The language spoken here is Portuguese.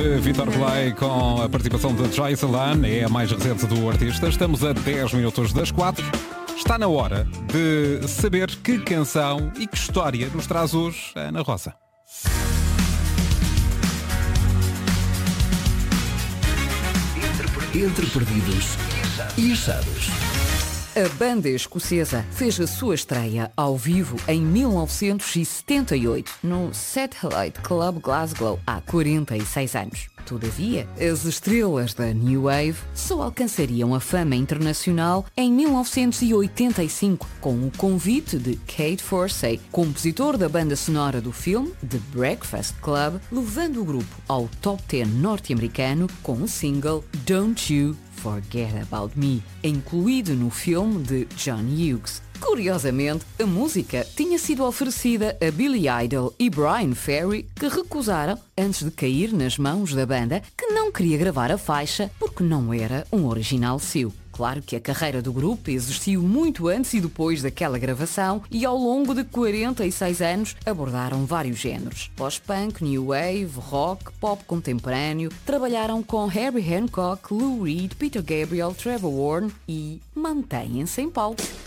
Vitor Clay com a participação de Joyce Allan, é a mais recente do artista. Estamos a 10 minutos das 4. Está na hora de saber que canção e que história nos traz hoje a Ana Rosa. Entre perdidos e achados. A banda escocesa fez a sua estreia ao vivo em 1978 no Satellite Club Glasgow há 46 anos. Todavia, as estrelas da New Wave só alcançariam a fama internacional em 1985 com o convite de Kate Forsey, compositor da banda sonora do filme The Breakfast Club, levando o grupo ao top 10 norte-americano com o single Don't You Forget About Me, incluído no filme de John Hughes. Curiosamente, a música tinha sido oferecida a Billy Idol e Brian Ferry, que recusaram antes de cair nas mãos da banda, que não queria gravar a faixa porque não era um original seu. Claro que a carreira do grupo existiu muito antes e depois daquela gravação e ao longo de 46 anos abordaram vários géneros. Post-punk, new wave, rock, pop contemporâneo, trabalharam com Herbie Hancock, Lou Reed, Peter Gabriel, Trevor Horn e mantêm-se em palco.